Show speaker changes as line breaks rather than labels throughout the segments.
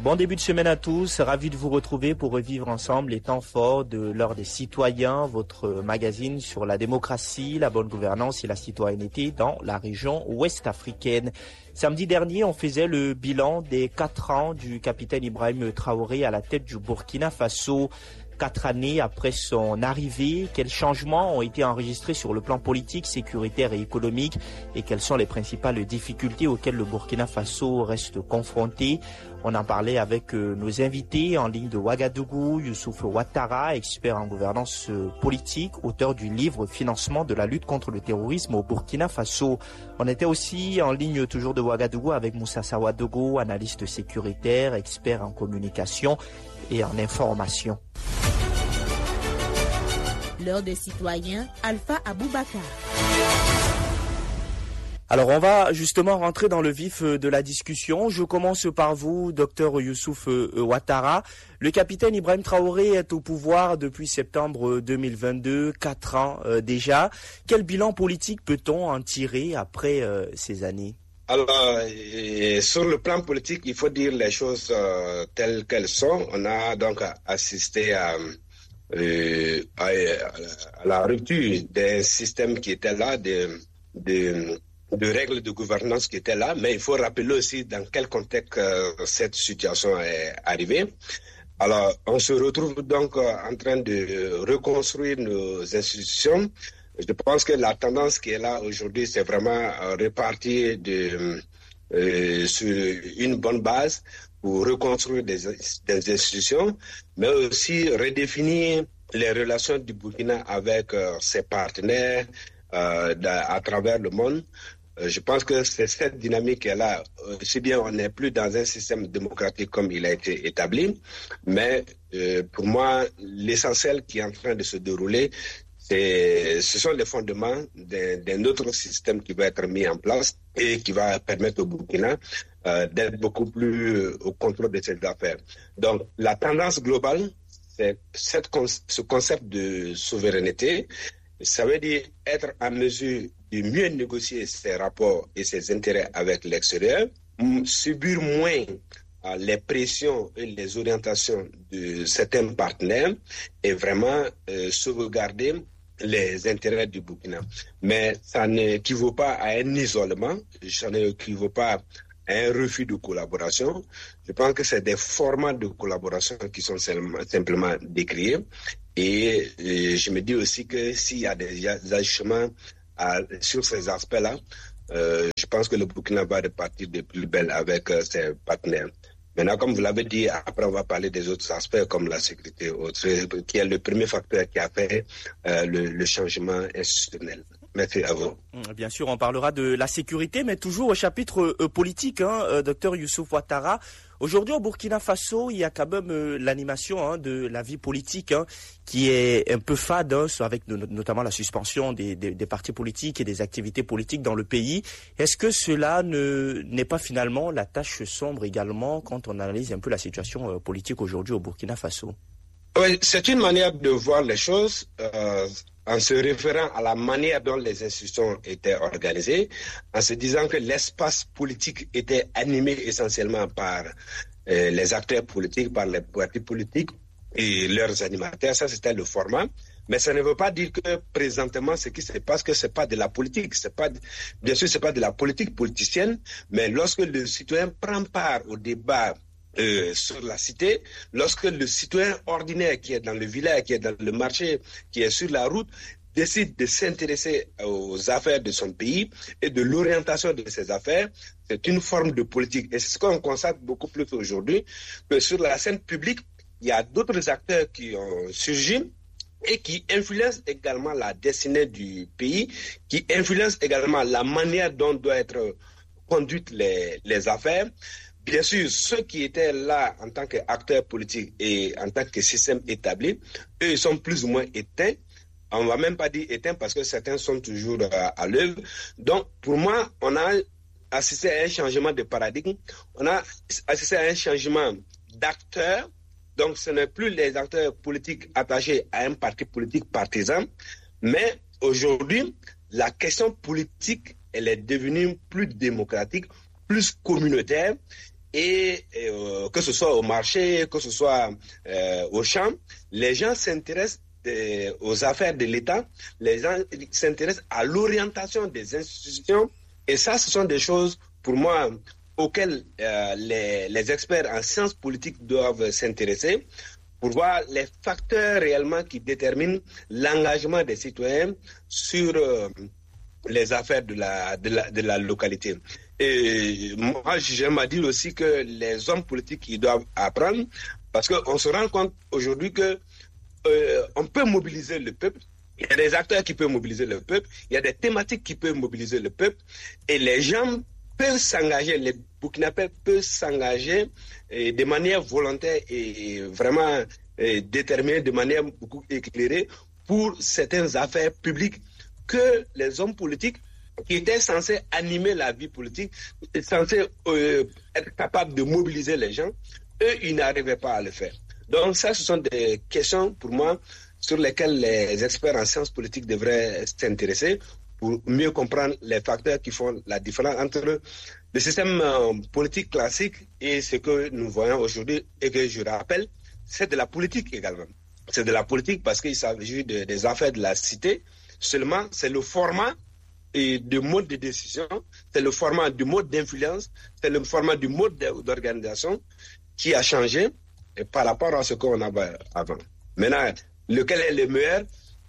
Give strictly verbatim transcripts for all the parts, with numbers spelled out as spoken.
Bon début de semaine à tous, ravi de vous retrouver pour revivre ensemble les temps forts de l'heure des citoyens, votre magazine sur la démocratie, la bonne gouvernance et la citoyenneté dans la région ouest africaine. Samedi dernier, on faisait le bilan des quatre ans du capitaine Ibrahim Traoré à la tête du Burkina Faso. Quatre années après son arrivée, quels changements ont été enregistrés sur le plan politique, sécuritaire et économique et quelles sont les principales difficultés auxquelles le Burkina Faso reste confronté? On en parlait avec nos invités en ligne de Ouagadougou, Youssouf Ouattara, expert en gouvernance politique, auteur du livre Financement de la lutte contre le terrorisme au Burkina Faso. On était aussi en ligne toujours de Ouagadougou avec Moussa Sawadogo, analyste sécuritaire, expert en communication et en information.
L'heure des citoyens, Alpha Aboubakar.
Alors on va justement rentrer dans le vif de la discussion. Je commence par vous, docteur Youssouf Ouattara. Le capitaine Ibrahim Traoré est au pouvoir depuis septembre deux mille vingt-deux, quatre ans euh, déjà. Quel bilan politique peut-on en tirer après euh, ces années ?
Alors, sur le plan politique, il faut dire les choses euh, telles qu'elles sont. On a donc assisté à, euh, à, à la rupture d'un système qui était là, de, de, de règles de gouvernance qui étaient là, mais il faut rappeler aussi dans quel contexte euh, cette situation est arrivée. Alors, on se retrouve donc en train de reconstruire nos institutions. Je pense que la tendance qui est là aujourd'hui, c'est vraiment repartir de, euh, sur une bonne base pour reconstruire des, des institutions, mais aussi redéfinir les relations du Burkina avec euh, ses partenaires euh, à travers le monde. Euh, je pense que c'est cette dynamique qui est là. Aussi bien on n'est plus dans un système démocratique comme il a été établi, mais euh, pour moi, l'essentiel qui est en train de se dérouler, C'est, ce sont les fondements d'un, d'un autre système qui va être mis en place et qui va permettre au Burkina euh, d'être beaucoup plus au contrôle de ses affaires. Donc, la tendance globale, c'est cette, ce concept de souveraineté. Ça veut dire être en mesure de mieux négocier ses rapports et ses intérêts avec l'extérieur, subir moins les pressions et les orientations de certains partenaires et vraiment euh, sauvegarder les intérêts du Burkina. Mais ça n'équivaut pas à un isolement, ça n'équivaut pas à un refus de collaboration. Je pense que c'est des formats de collaboration qui sont simplement décriés. Et, et je me dis aussi que s'il y a des ajustements à, sur ces aspects-là, euh, je pense que le Burkina va repartir de plus belle avec euh, ses partenaires. Maintenant, comme vous l'avez dit, après on va parler des autres aspects comme la sécurité, autre, qui est le premier facteur qui a fait euh, le, le changement institutionnel. Merci à vous.
Bien sûr, on parlera de la sécurité, mais toujours au chapitre euh, politique, hein, euh, docteur Youssouf Ouattara. Aujourd'hui, au Burkina Faso, il y a quand même euh, l'animation hein, de la vie politique hein, qui est un peu fade, hein, avec no- notamment la suspension des, des, des partis politiques et des activités politiques dans le pays. Est-ce que cela ne, n'est pas finalement la tache sombre également quand on analyse un peu la situation euh, politique aujourd'hui au Burkina Faso ?
Oui, c'est une manière de voir les choses euh, en se référant à la manière dont les institutions étaient organisées, en se disant que l'espace politique était animé essentiellement par euh, les acteurs politiques, par les partis politiques et leurs animateurs. Ça, c'était le format. Mais ça ne veut pas dire que présentement, ce qui se passe, que c'est pas de la politique. C'est pas, bien sûr, c'est pas de la politique politicienne, mais lorsque le citoyen prend part au débat Euh, sur la cité, lorsque le citoyen ordinaire qui est dans le village, qui est dans le marché, qui est sur la route, décide de s'intéresser aux affaires de son pays et de l'orientation de ses affaires, c'est une forme de politique. Et c'est ce qu'on constate beaucoup plus aujourd'hui, que sur la scène publique, il y a d'autres acteurs qui ont surgi et qui influencent également la destinée du pays, qui influencent également la manière dont doivent être conduites les, les affaires. Bien sûr, ceux qui étaient là en tant qu'acteurs politiques et en tant que système établi, eux, ils sont plus ou moins éteints. On ne va même pas dire éteints parce que certains sont toujours à, à l'œuvre. Donc, pour moi, on a assisté à un changement de paradigme. On a assisté à un changement d'acteurs. Donc, ce n'est plus les acteurs politiques attachés à un parti politique partisan. Mais aujourd'hui, la question politique, elle est devenue plus démocratique, plus communautaire. et, et euh, que ce soit au marché, que ce soit euh, au champ, les gens s'intéressent euh, aux affaires de l'État, les gens s'intéressent à l'orientation des institutions, et ça, ce sont des choses, pour moi, auxquelles euh, les, les experts en sciences politiques doivent s'intéresser, pour voir les facteurs réellement qui déterminent l'engagement des citoyens sur euh, les affaires de la, de la, de la localité. Et moi, j'aime à dire aussi que les hommes politiques, ils doivent apprendre, parce qu'on se rend compte aujourd'hui que euh, on peut mobiliser le peuple. Il y a des acteurs qui peuvent mobiliser le peuple, il y a des thématiques qui peuvent mobiliser le peuple, et les gens peuvent s'engager, les Burkinabés peuvent s'engager et de manière volontaire et vraiment et déterminée, de manière beaucoup éclairée, pour certaines affaires publiques que les hommes politiques qui étaient censés animer la vie politique, censés euh, être capables de mobiliser les gens, eux, ils n'arrivaient pas à le faire. Donc ça, ce sont des questions pour moi sur lesquelles les experts en sciences politiques devraient s'intéresser pour mieux comprendre les facteurs qui font la différence entre le système euh, politique classique et ce que nous voyons aujourd'hui et que je rappelle, c'est de la politique également. C'est de la politique parce qu'il s'agit de, des affaires de la cité. Seulement, c'est le format et de mode de décision, c'est le format du mode d'influence, c'est le format du mode d'organisation qui a changé par rapport à ce qu'on avait avant. Maintenant, lequel est le meilleur?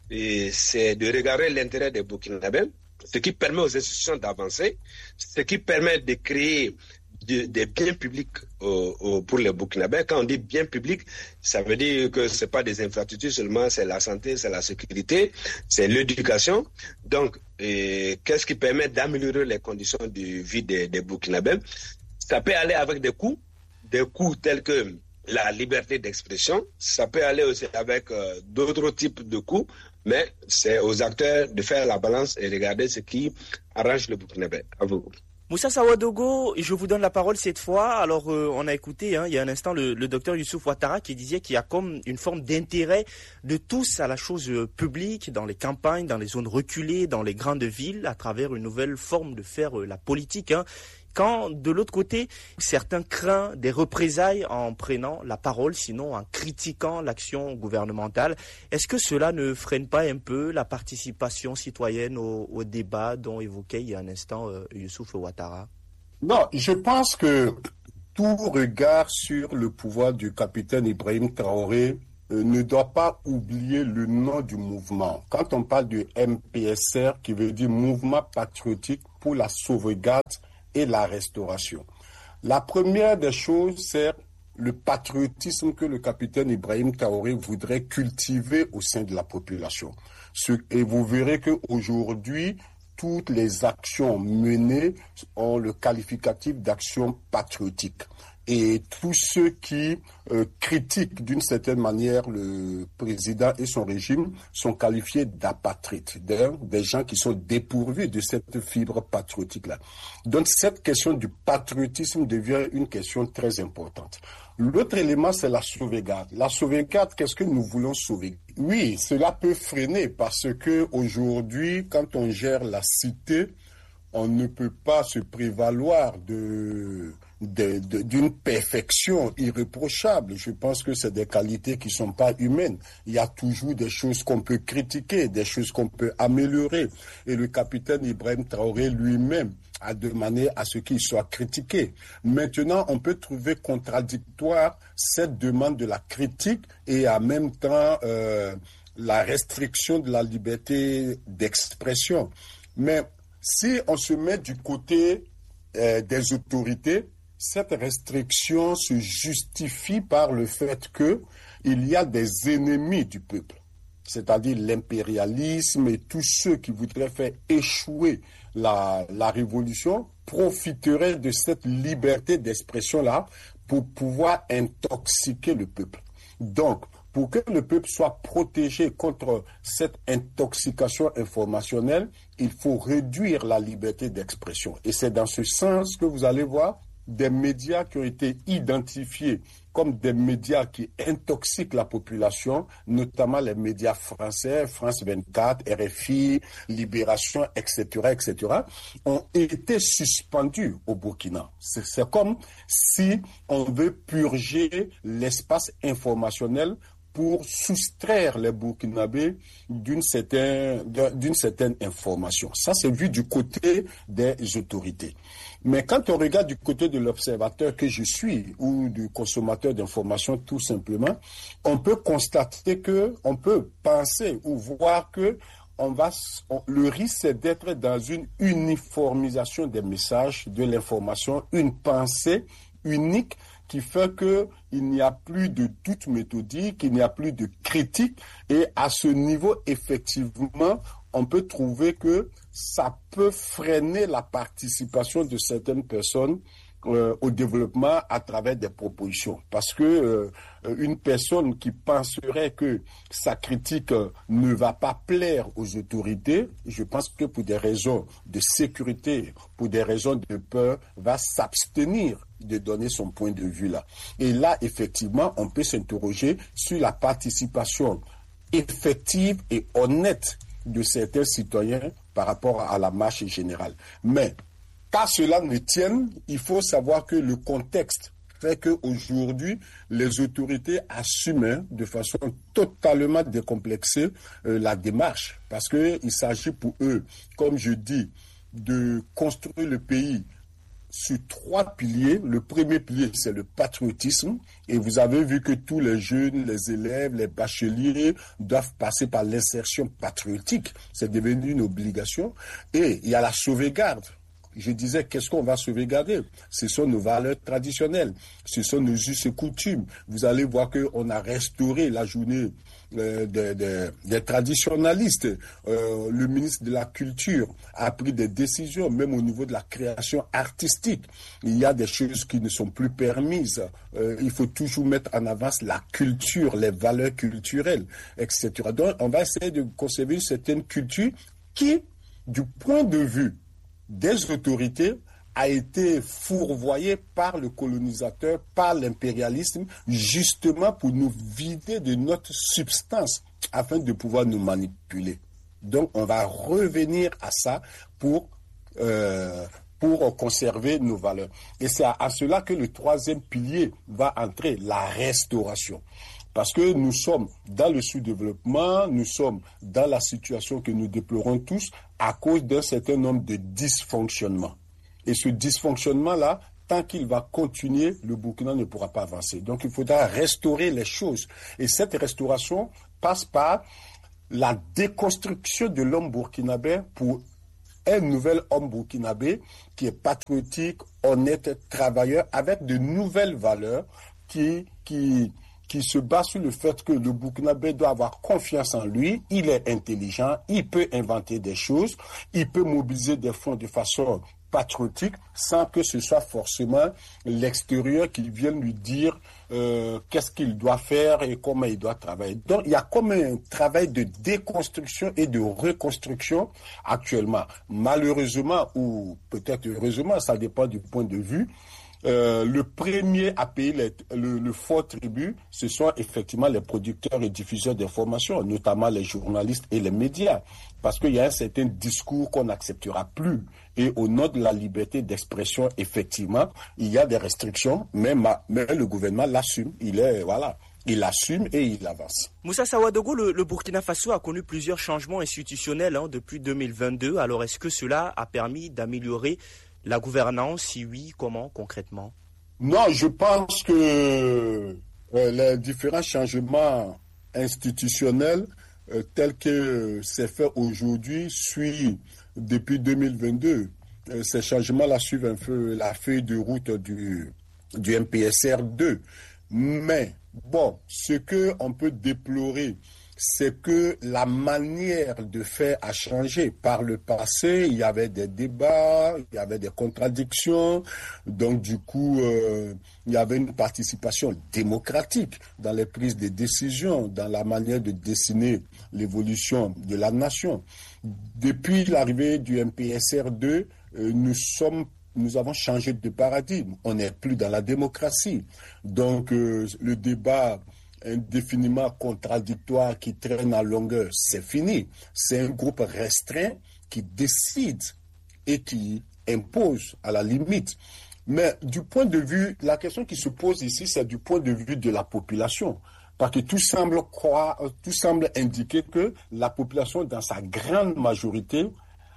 Et c'est de regarder l'intérêt des Burkinabés, ce qui permet aux institutions d'avancer, ce qui permet de créer de, des biens publics au, au, pour les Burkinabés. Quand on dit biens publics, ça veut dire que ce n'est pas des infrastructures seulement, c'est la santé, c'est la sécurité, c'est l'éducation. Donc, qu'est-ce qui permet d'améliorer les conditions de vie des, des Burkinabés? Ça peut aller avec des coûts, des coûts tels que la liberté d'expression, ça peut aller aussi avec euh, d'autres types de coûts, mais c'est aux acteurs de faire la balance et regarder ce qui arrange le Burkinabé. À vous.
Moussa Sawadogo, je vous donne la parole cette fois. Alors, euh, on a écouté hein, il y a un instant le, le docteur Youssouf Ouattara qui disait qu'il y a comme une forme d'intérêt de tous à la chose publique, dans les campagnes, dans les zones reculées, dans les grandes villes, à travers une nouvelle forme de faire euh, la politique. Hein. Quand, de l'autre côté, certains craignent des représailles en prenant la parole, sinon en critiquant l'action gouvernementale, est-ce que cela ne freine pas un peu la participation citoyenne au, au débat dont évoquait il y a un instant euh, Youssouf Ouattara?
Non, je pense que tout regard sur le pouvoir du capitaine Ibrahim Traoré euh, ne doit pas oublier le nom du mouvement. Quand on parle du M P S R, qui veut dire Mouvement patriotique pour la sauvegarde et la restauration. La première des choses, c'est le patriotisme que le capitaine Ibrahim Traoré voudrait cultiver au sein de la population. Et vous verrez qu'aujourd'hui, toutes les actions menées ont le qualificatif d'action patriotique. Et tous ceux qui euh, critiquent d'une certaine manière le président et son régime sont qualifiés d'apatrides, des gens qui sont dépourvus de cette fibre patriotique-là. Donc cette question du patriotisme devient une question très importante. L'autre élément, c'est la sauvegarde. La sauvegarde, qu'est-ce que nous voulons sauver? Oui, cela peut freiner parce que aujourd'hui, quand on gère la cité, on ne peut pas se prévaloir de... De, de, d'une perfection irréprochable. Je pense que c'est des qualités qui ne sont pas humaines. Il y a toujours des choses qu'on peut critiquer, des choses qu'on peut améliorer. Et le capitaine Ibrahim Traoré lui-même a demandé à ce qu'il soit critiqué. Maintenant, on peut trouver contradictoire cette demande de la critique et en même temps euh, la restriction de la liberté d'expression. Mais si on se met du côté euh, des autorités, cette restriction se justifie par le fait qu'il y a des ennemis du peuple, c'est-à-dire l'impérialisme et tous ceux qui voudraient faire échouer la, la révolution profiteraient de cette liberté d'expression-là pour pouvoir intoxiquer le peuple. Donc, pour que le peuple soit protégé contre cette intoxication informationnelle, il faut réduire la liberté d'expression. Et c'est dans ce sens que vous allez voir, des médias qui ont été identifiés comme des médias qui intoxiquent la population, notamment les médias français, France vingt-quatre, R F I, Libération, et cetera, et cetera, ont été suspendus au Burkina. C'est, c'est comme si on veut purger l'espace informationnel pour soustraire les Burkinabés d'une certaine, d'une certaine information. Ça, c'est vu du côté des autorités. Mais quand on regarde du côté de l'observateur que je suis ou du consommateur d'informations tout simplement, on peut constater que, on peut penser ou voir que on va, on, le risque c'est d'être dans une uniformisation des messages, de l'information, une pensée unique qui fait qu'il n'y a plus de doute méthodique, il n'y a plus de critique. Et à ce niveau, effectivement, on peut trouver que ça peut freiner la participation de certaines personnes euh, au développement à travers des propositions. Parce que euh, une personne qui penserait que sa critique euh, ne va pas plaire aux autorités, je pense que pour des raisons de sécurité, pour des raisons de peur, va s'abstenir de donner son point de vue là. Et là, effectivement, on peut s'interroger sur la participation effective et honnête de certains citoyens par rapport à la marche générale. Mais, qu'à cela ne tienne, il faut savoir que le contexte fait qu'aujourd'hui, les autorités assument de façon totalement décomplexée euh, la démarche. Parce qu'il s'agit pour eux, comme je dis, de construire le pays sur trois piliers. Le premier pilier, c'est le patriotisme. Et vous avez vu que tous les jeunes, les élèves, les bacheliers doivent passer par l'insertion patriotique. C'est devenu une obligation. Et il y a la sauvegarde. Je disais, qu'est-ce qu'on va sauvegarder? Ce sont nos valeurs traditionnelles, ce sont nos us et coutumes. Vous allez voir qu'on a restauré la journée euh, des, des, des traditionnalistes. Euh, le ministre de la Culture a pris des décisions, même au niveau de la création artistique. Il y a des choses qui ne sont plus permises. Euh, il faut toujours mettre en avance la culture, les valeurs culturelles, et cetera. Donc, on va essayer de conserver une certaine culture qui, du point de vue des autorités, a été fourvoyé par le colonisateur, par l'impérialisme, justement pour nous vider de notre substance afin de pouvoir nous manipuler. Donc, on va revenir à ça pour, euh, pour conserver nos valeurs. Et c'est à, à cela que le troisième pilier va entrer, la restauration. Parce que nous sommes dans le sous-développement, nous sommes dans la situation que nous déplorons tous à cause d'un certain nombre de dysfonctionnements. Et ce dysfonctionnement-là, tant qu'il va continuer, le Burkina ne pourra pas avancer. Donc il faudra restaurer les choses. Et cette restauration passe par la déconstruction de l'homme burkinabé pour un nouvel homme burkinabé qui est patriotique, honnête, travailleur, avec de nouvelles valeurs qui... qui qui se base sur le fait que le Burkinabé doit avoir confiance en lui, il est intelligent, il peut inventer des choses, il peut mobiliser des fonds de façon patriotique sans que ce soit forcément l'extérieur qui vienne lui dire euh, qu'est-ce qu'il doit faire et comment il doit travailler. Donc il y a comme un travail de déconstruction et de reconstruction actuellement. Malheureusement, ou peut-être heureusement, ça dépend du point de vue, Euh, le premier à payer les, le, le fort tribut, ce sont effectivement les producteurs et diffuseurs d'informations, notamment les journalistes et les médias, parce qu'il y a un certain discours qu'on n'acceptera plus. Et au nom de la liberté d'expression, effectivement, il y a des restrictions, mais, ma, mais le gouvernement l'assume. Il est, voilà. Il assume et il avance.
Moussa Sawadogo, le, le Burkina Faso a connu plusieurs changements institutionnels hein, depuis deux mille vingt-deux. Alors, est-ce que cela a permis d'améliorer la gouvernance? Si oui, comment concrètement?
Non, je pense que euh, les différents changements institutionnels euh, tels que c'est fait aujourd'hui suivent depuis deux mille vingt-deux. Euh, ces changements-là suivent un peu la feuille de route du, du M P S R deux. Mais bon, ce qu'on peut déplorer, c'est que la manière de faire a changé. Par le passé, il y avait des débats, il y avait des contradictions. Donc, du coup, euh, il y avait une participation démocratique dans les prises de décisions, dans la manière de dessiner l'évolution de la nation. Depuis l'arrivée du M P S R deux, euh, nous sommes nous avons changé de paradigme. On n'est plus dans la démocratie. Donc, euh, le débat indéfiniment contradictoire qui traîne à longueur, c'est fini. C'est un groupe restreint qui décide et qui impose à la limite. Mais du point de vue, la question qui se pose ici, c'est du point de vue de la population. Parce que tout semble croire, tout semble indiquer que la population, dans sa grande majorité,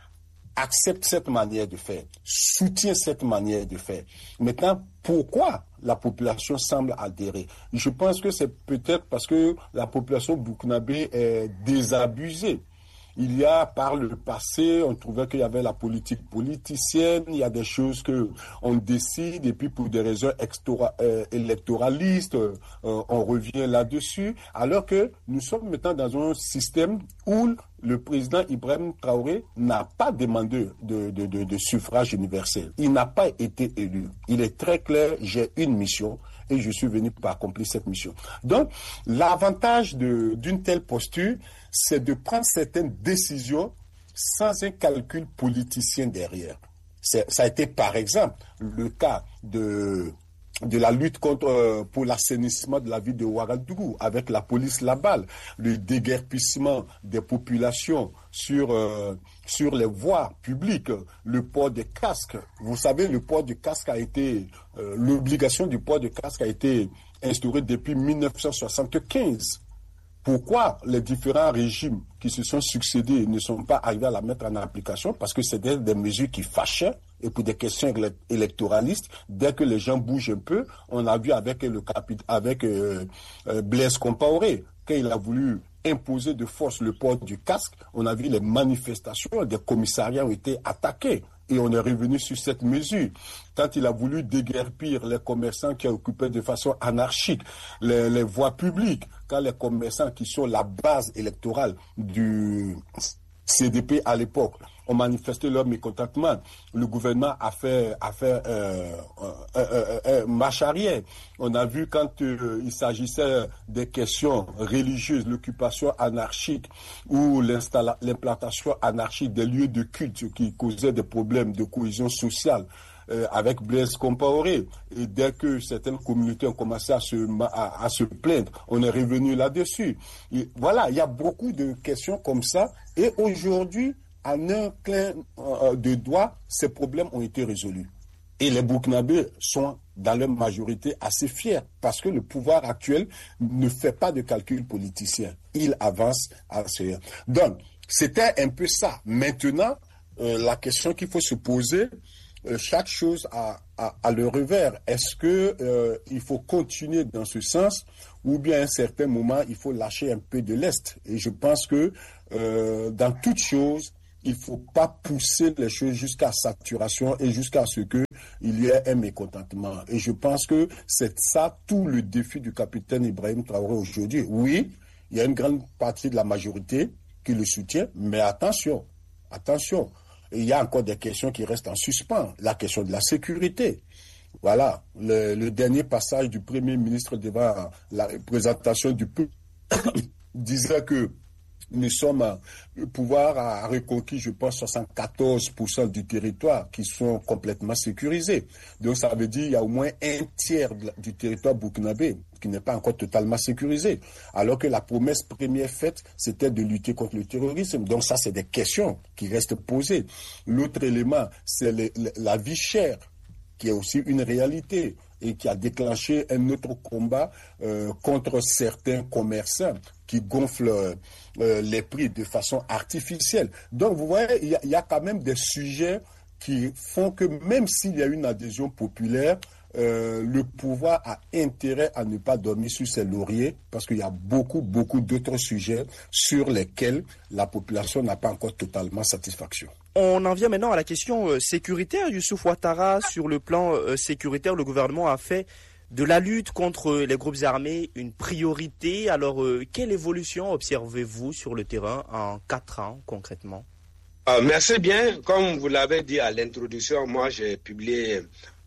accepte cette manière de faire, soutient cette manière de faire. Maintenant, pourquoi la population semble adhérer? Je pense que c'est peut-être parce que la population burkinabé est désabusée. Il y a, par le passé, on trouvait qu'il y avait la politique politicienne, il y a des choses que on décide, et puis pour des raisons extora, euh, électoralistes, euh, on revient là-dessus, alors que nous sommes maintenant dans un système où le président Ibrahim Traoré n'a pas demandé de, de, de, de suffrage universel. Il n'a pas été élu. Il est très clair, j'ai une mission et je suis venu pour accomplir cette mission. Donc, l'avantage de, d'une telle posture, c'est de prendre certaines décisions sans un calcul politicien derrière. C'est, ça a été, par exemple, le cas de... de la lutte contre, euh, pour l'assainissement de la ville de Ouagadougou, avec la police Laballe, le déguerpissement des populations sur, euh, sur les voies publiques, le port de casque. Vous savez, le port de casque a été, euh, l'obligation du port de casque a été instaurée depuis mille neuf cent soixante-quinze. Pourquoi les différents régimes qui se sont succédés ne sont pas arrivés à la mettre en application? Parce que c'était des mesures qui fâchaient, et pour des questions électoralistes, dès que les gens bougent un peu, on a vu avec le capit- avec euh, euh, Blaise Compaoré, quand il a voulu imposer de force le port du casque, on a vu les manifestations, des commissariats ont été attaqués. Et on est revenu sur cette mesure. Quand il a voulu déguerpir les commerçants qui occupaient de façon anarchique les, les voies publiques, quand les commerçants qui sont la base électorale du C D P à l'époque ont manifesté leur mécontentement, le gouvernement a fait, a fait euh, euh, euh, euh, marche arrière. On a vu quand euh, il s'agissait des questions religieuses, l'occupation anarchique ou l'implantation anarchique des lieux de culte qui causaient des problèmes de cohésion sociale. Euh, avec Blaise Compaoré. Et dès que certaines communautés ont commencé à se, à, à se plaindre, on est revenu là-dessus. Et voilà, il y a beaucoup de questions comme ça. Et aujourd'hui, en un clin euh, de doigt, ces problèmes ont été résolus. Et les Burkinabés sont, dans leur majorité, assez fiers parce que le pouvoir actuel ne fait pas de calcul politicien. Il avance à ce... Donc, c'était un peu ça. Maintenant, euh, la question qu'il faut se poser, Euh, chaque chose a, a, a le revers. Est-ce que euh, il faut continuer dans ce sens ou bien à un certain moment, il faut lâcher un peu de lest? Et je pense que euh, dans toute chose, il ne faut pas pousser les choses jusqu'à saturation et jusqu'à ce qu'il y ait un mécontentement. Et je pense que c'est ça tout le défi du capitaine Ibrahim Traoré aujourd'hui. Oui, il y a une grande partie de la majorité qui le soutient, mais attention, attention. Il y a encore des questions qui restent en suspens. La question de la sécurité. Voilà, le, le dernier passage du Premier ministre devant la représentation du peuple disait que nous sommes, le pouvoir a reconquis, je pense, soixante-quatorze pour cent du territoire qui sont complètement sécurisés. Donc ça veut dire qu'il y a au moins un tiers du territoire burkinabé qui n'est pas encore totalement sécurisé. Alors que la promesse première faite, c'était de lutter contre le terrorisme. Donc ça, c'est des questions qui restent posées. L'autre élément, c'est le, le, la vie chère, qui est aussi une réalité et qui a déclenché un autre combat euh, contre certains commerçants qui gonflent euh, les prix de façon artificielle. Donc, vous voyez, il y, y a quand même des sujets qui font que même s'il y a une adhésion populaire, euh, le pouvoir a intérêt à ne pas dormir sur ses lauriers parce qu'il y a beaucoup, beaucoup d'autres sujets sur lesquels la population n'a pas encore totalement satisfaction.
On en vient maintenant à la question euh, sécuritaire. Youssouf Ouattara, sur le plan euh, sécuritaire, le gouvernement a fait de la lutte contre les groupes armés une priorité. Alors, euh, quelle évolution observez-vous sur le terrain en quatre ans concrètement?
euh, Merci bien. Comme vous l'avez dit à l'introduction, moi j'ai publié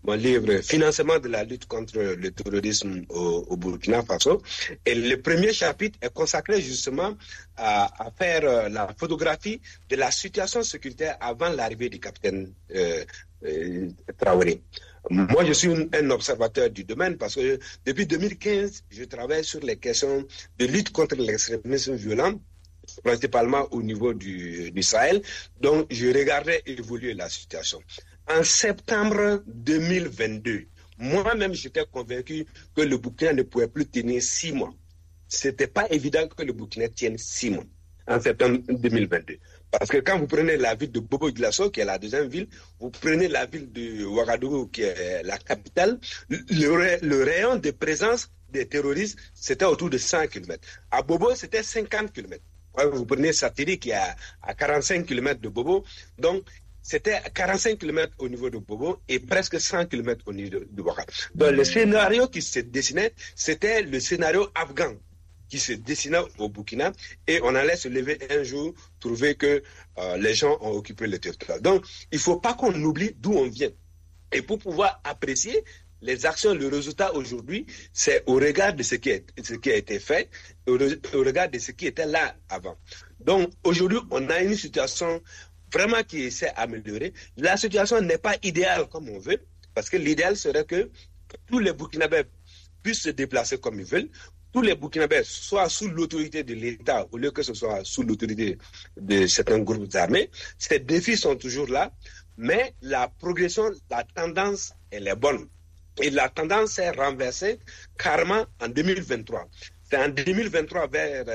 mon livre Financement de la lutte contre le terrorisme au, au Burkina Faso. Et le premier chapitre est consacré justement à, à faire la photographie de la situation sécuritaire avant l'arrivée du capitaine euh, euh, Traoré. Moi, je suis un, un observateur du domaine parce que depuis deux mille quinze, je travaille sur les questions de lutte contre l'extrémisme violent, principalement au niveau du, du Sahel. Donc, je regardais évoluer la situation. En septembre deux mille vingt-deux, moi-même, j'étais convaincu que le Burkina ne pouvait plus tenir six mois. C'était pas évident que le Burkina tienne six mois en septembre deux mille vingt-deux. Parce que quand vous prenez la ville de Bobo-Dioulasso, qui est la deuxième ville, vous prenez la ville de Ouagadougou, qui est la capitale, le, le rayon de présence des terroristes, c'était autour de cent kilomètres. À Bobo, c'était cinquante kilomètres. Vous prenez Satiri, qui est à, à quarante-cinq kilomètres de Bobo. Donc, c'était quarante-cinq kilomètres au niveau de Bobo et presque cent kilomètres au niveau de, de Ouagadougou. Donc, le scénario qui se dessinait, c'était le scénario afghan qui se dessinait au Burkina, et on allait se lever un jour, trouver que euh, les gens ont occupé le territoire. Donc, il ne faut pas qu'on oublie d'où on vient. Et pour pouvoir apprécier les actions, le résultat aujourd'hui, c'est au regard de ce qui, est, ce qui a été fait, au, au regard de ce qui était là avant. Donc, aujourd'hui, on a une situation vraiment qui s'est améliorée. La situation n'est pas idéale comme on veut, parce que l'idéal serait que tous les Burkinabés puissent se déplacer comme ils veulent, tous les Burkinabés soient sous l'autorité de l'État au lieu que ce soit sous l'autorité de certains groupes armés. Ces défis sont toujours là, mais la progression, la tendance, elle est bonne. Et la tendance s'est renversée carrément en deux mille vingt-trois. C'est en deux mille vingt-trois, vers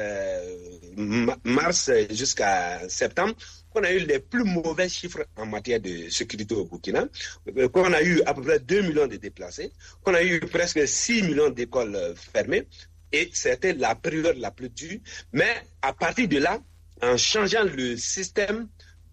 euh, mars jusqu'à septembre, qu'on a eu les plus mauvais chiffres en matière de sécurité au Burkina, qu'on a eu à peu près deux millions de déplacés, qu'on a eu presque six millions d'écoles fermées. Et c'était la période la plus dure. Mais à partir de là, en changeant le système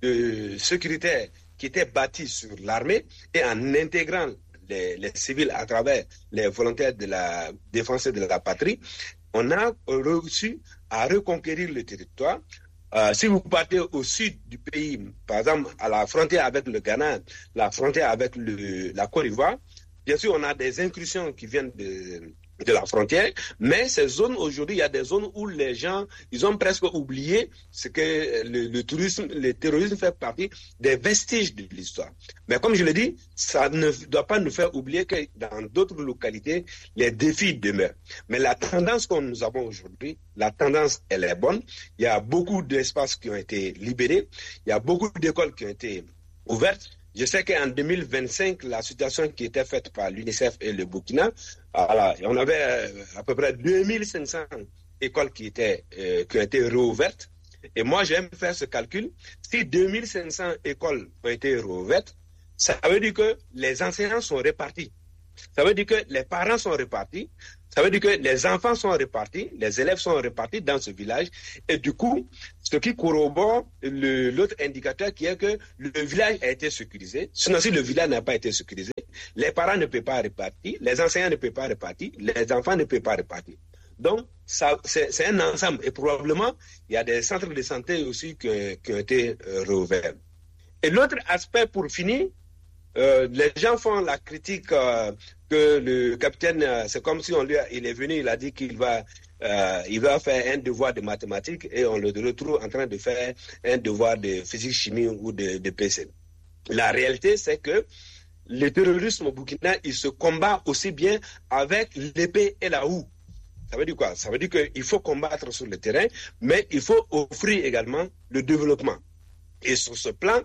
de sécurité qui était bâti sur l'armée et en intégrant les, les civils à travers les volontaires de la défense de la patrie, on a réussi à reconquérir le territoire. Euh, si vous partez au sud du pays, par exemple à la frontière avec le Ghana, la frontière avec le, la Côte d'Ivoire, bien sûr on a des incursions qui viennent de... de la frontière, mais ces zones aujourd'hui, il y a des zones où les gens, ils ont presque oublié ce que le, le tourisme, le terrorisme fait partie des vestiges de l'histoire. Mais comme je l'ai dit, ça ne doit pas nous faire oublier que dans d'autres localités, les défis demeurent. Mais la tendance que nous avons aujourd'hui, la tendance, elle est bonne. Il y a beaucoup d'espaces qui ont été libérés, il y a beaucoup d'écoles qui ont été ouvertes. Je sais qu'en deux mille vingt-cinq, la situation qui était faite par l'UNICEF et le Burkina, voilà, on avait à peu près deux mille cinq cents écoles qui, étaient, euh, qui ont été réouvertes. Et moi, j'aime faire ce calcul. Si deux mille cinq cents écoles ont été réouvertes, ça veut dire que les enseignants sont répartis. Ça veut dire que les parents sont répartis. Ça veut dire que les enfants sont répartis, les élèves sont répartis dans ce village. Et du coup, ce qui corrobore le, l'autre indicateur qui est que le village a été sécurisé. Sinon, si le village n'a pas été sécurisé, les parents ne peuvent pas répartir, les enseignants ne peuvent pas répartir, les enfants ne peuvent pas répartir. Donc, ça, c'est, c'est un ensemble. Et probablement, il y a des centres de santé aussi qui, qui ont été euh, réouverts. Et l'autre aspect, pour finir, Euh, les gens font la critique euh, que le capitaine, euh, c'est comme si on lui a, il est venu, il a dit qu'il va, euh, il va faire un devoir de mathématiques et on le retrouve en train de faire un devoir de physique, chimie ou de, de P C. La réalité, c'est que le terrorisme au Burkina, il se combat aussi bien avec l'épée et la houe. Ça veut dire quoi? Ça veut dire qu'il faut combattre sur le terrain, mais il faut offrir également le développement. Et sur ce plan,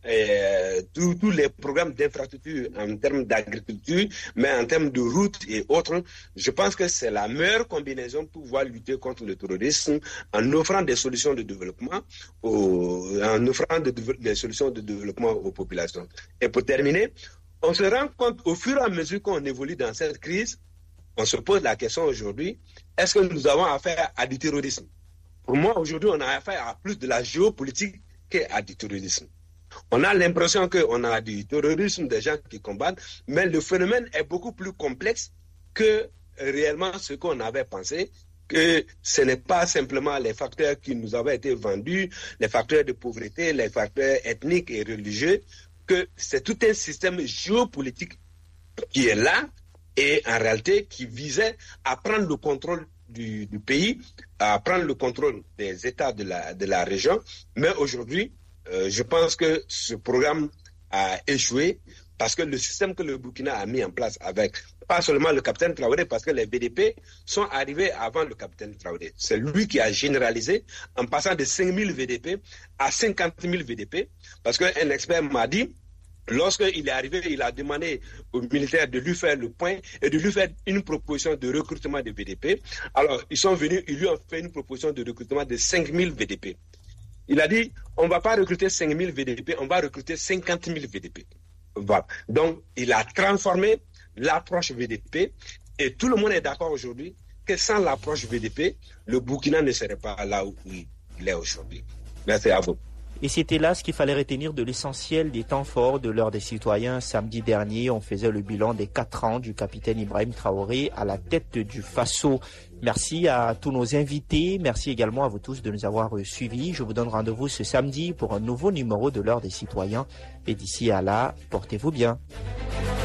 euh, tous, tous les programmes d'infrastructure en termes d'agriculture, mais en termes de routes et autres, je pense que c'est la meilleure combinaison pour pouvoir lutter contre le terrorisme en offrant des solutions de développement, aux, en offrant de, des solutions de développement aux populations. Et pour terminer, on se rend compte au fur et à mesure qu'on évolue dans cette crise, on se pose la question aujourd'hui, est-ce que nous avons affaire à du terrorisme? Pour moi, aujourd'hui, on a affaire à plus de la géopolitique qu'à du terrorisme. On a l'impression qu'on a du terrorisme, des gens qui combattent, mais le phénomène est beaucoup plus complexe que réellement ce qu'on avait pensé, que ce n'est pas simplement les facteurs qui nous avaient été vendus, les facteurs de pauvreté, les facteurs ethniques et religieux, que c'est tout un système géopolitique qui est là et en réalité qui visait à prendre le contrôle du, du pays, à prendre le contrôle des États de la, de la région. Mais aujourd'hui, euh, je pense que ce programme a échoué parce que le système que le Burkina a mis en place avec pas seulement le capitaine Traoré, parce que les V D P sont arrivés avant le capitaine Traoré. C'est lui qui a généralisé en passant de cinq mille V D P à cinquante mille V D P, parce qu'un expert m'a dit, lorsqu'il est arrivé, il a demandé aux militaires de lui faire le point et de lui faire une proposition de recrutement de V D P. Alors, ils sont venus, ils lui ont fait une proposition de recrutement de cinq mille V D P. Il a dit, on ne va pas recruter cinq mille V D P, on va recruter cinquante mille V D P. Voilà. Donc, il a transformé l'approche V D P et tout le monde est d'accord aujourd'hui que sans l'approche V D P, le Burkina ne serait pas là où il est aujourd'hui. Merci à vous.
Et c'était là ce qu'il fallait retenir de l'essentiel des temps forts de l'heure des citoyens. Samedi dernier, on faisait le bilan des quatre ans du capitaine Ibrahim Traoré à la tête du Faso. Merci à tous nos invités. Merci également à vous tous de nous avoir suivis. Je vous donne rendez-vous ce samedi pour un nouveau numéro de l'heure des citoyens. Et d'ici à là, portez-vous bien.